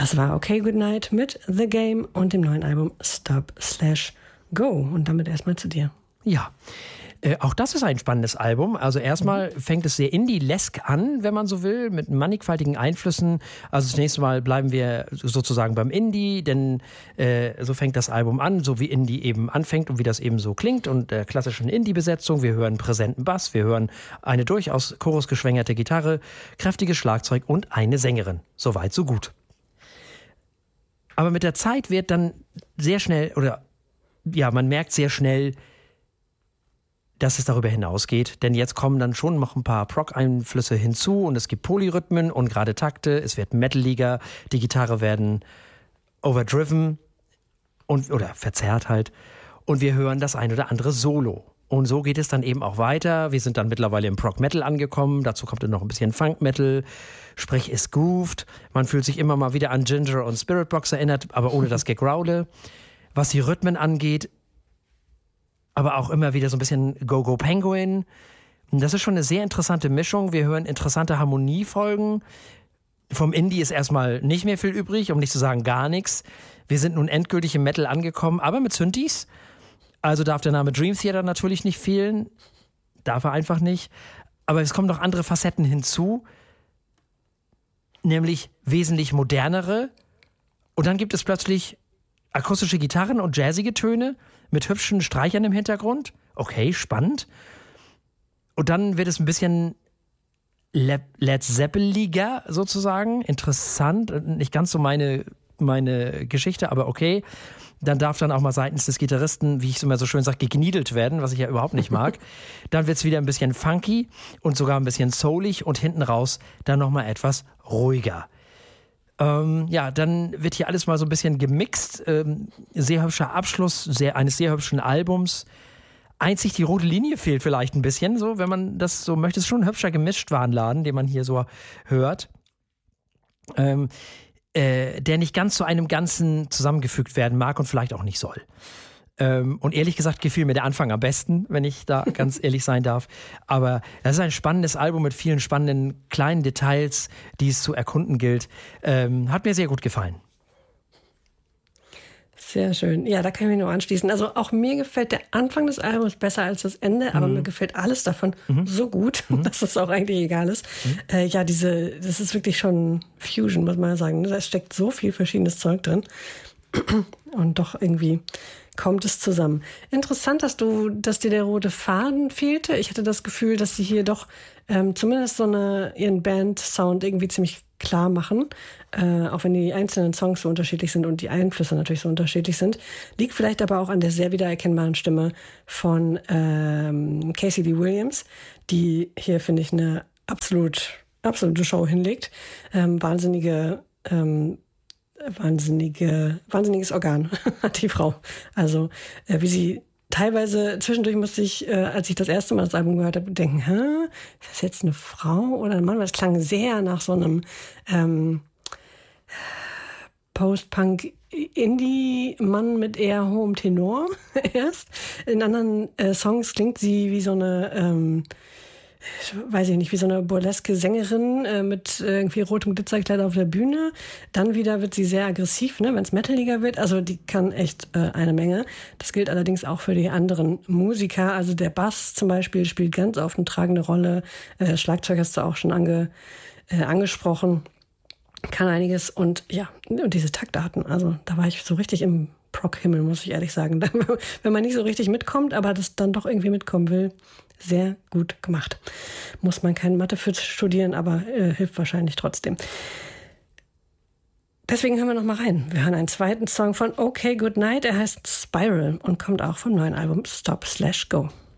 Das war Okay Goodnight mit The Game und dem neuen Album Stop/Go. Und damit erstmal zu dir. Ja, auch das ist ein spannendes Album. Also erstmal fängt es sehr Indie-lesk an, wenn man so will, mit mannigfaltigen Einflüssen. Also zunächst mal bleiben wir sozusagen beim Indie, denn so fängt das Album an, so wie Indie eben anfängt und wie das eben so klingt und der klassischen Indie-Besetzung. Wir hören präsenten Bass, wir hören eine durchaus chorusgeschwängerte Gitarre, kräftiges Schlagzeug und eine Sängerin. Soweit, so gut. Aber mit der Zeit wird dann sehr schnell, oder ja, man merkt sehr schnell, dass es darüber hinausgeht, denn jetzt kommen dann schon noch ein paar Prog-Einflüsse hinzu und es gibt Polyrhythmen und gerade Takte, es wird metaliger, die Gitarre werden overdriven oder verzerrt halt und wir hören das ein oder andere Solo. Und so geht es dann eben auch weiter. Wir sind dann mittlerweile im Prog-Metal angekommen, dazu kommt dann noch ein bisschen Funk-Metal, sprich ist grooved, man fühlt sich immer mal wieder an Ginger und Spiritbox erinnert, aber ohne das Gegraule. Was die Rhythmen angeht, aber auch immer wieder so ein bisschen Go-Go Penguin. Das ist schon eine sehr interessante Mischung. Wir hören interessante Harmoniefolgen. Vom Indie ist erstmal nicht mehr viel übrig, um nicht zu sagen gar nichts. Wir sind nun endgültig im Metal angekommen, aber mit Synthes. Also darf der Name Dream Theater natürlich nicht fehlen. Darf er einfach nicht. Aber es kommen noch andere Facetten hinzu, nämlich wesentlich modernere. Und dann gibt es plötzlich akustische Gitarren und jazzige Töne mit hübschen Streichern im Hintergrund. Okay, spannend. Und dann wird es ein bisschen Led Zeppeliger sozusagen. Interessant. Nicht ganz so meine Geschichte, aber okay. Dann darf dann auch mal seitens des Gitarristen, wie ich es immer so schön sage, gegniedelt werden, was ich ja überhaupt nicht mag. Dann wird es wieder ein bisschen funky und sogar ein bisschen soulig und hinten raus dann nochmal etwas ruhiger. Ja, dann wird hier alles mal so ein bisschen gemixt. Sehr hübscher Abschluss eines sehr hübschen Albums. Einzig die rote Linie fehlt vielleicht ein bisschen, so, wenn man das so möchte. Es ist schon ein hübscher Gemischtwarenladen, den man hier so hört. Der nicht ganz zu einem Ganzen zusammengefügt werden mag und vielleicht auch nicht soll. Und ehrlich gesagt gefiel mir der Anfang am besten, wenn ich da ganz ehrlich sein darf. Aber das ist ein spannendes Album mit vielen spannenden kleinen Details, die es zu erkunden gilt. Hat mir sehr gut gefallen. Sehr schön. Ja, da kann ich mich nur anschließen. Also auch mir gefällt der Anfang des Albums besser als das Ende, aber mir gefällt alles davon so gut, dass es auch eigentlich egal ist. Ja, das ist wirklich schon Fusion, muss man sagen. Da steckt so viel verschiedenes Zeug drin. Und doch irgendwie kommt es zusammen. Interessant, dass dir der rote Faden fehlte. Ich hatte das Gefühl, dass sie hier doch zumindest ihren Band-Sound irgendwie ziemlich klar machen, auch wenn die einzelnen Songs so unterschiedlich sind und die Einflüsse natürlich so unterschiedlich sind. Liegt vielleicht aber auch an der sehr wiedererkennbaren Stimme von Casey D. Williams, die hier, finde ich, eine absolute Show hinlegt. Wahnsinniges Organ hat die Frau. Also wie sie teilweise, zwischendurch musste ich, als ich das erste Mal das Album gehört habe, denken, ist das jetzt eine Frau oder ein Mann? Weil es klang sehr nach so einem Post-Punk-Indie-Mann mit eher hohem Tenor erst. In anderen Songs klingt sie wie so eine weiß ich nicht, wie so eine burleske Sängerin mit irgendwie rotem Glitzerkleid auf der Bühne. Dann wieder wird sie sehr aggressiv, ne, wenn es metaliger wird. Also die kann echt eine Menge. Das gilt allerdings auch für die anderen Musiker. Also der Bass zum Beispiel spielt ganz oft eine tragende Rolle. Schlagzeug hast du auch schon angesprochen. Kann einiges. Und ja, und diese Taktarten. Also da war ich so richtig im Prog-Himmel, muss ich ehrlich sagen. Wenn man nicht so richtig mitkommt, aber das dann doch irgendwie mitkommen will, sehr gut gemacht. Muss man keine Mathe für studieren, aber hilft wahrscheinlich trotzdem. Deswegen hören wir noch mal rein. Wir hören einen zweiten Song von Okay Goodnight. Er heißt Spiral und kommt auch vom neuen Album Stop/Go.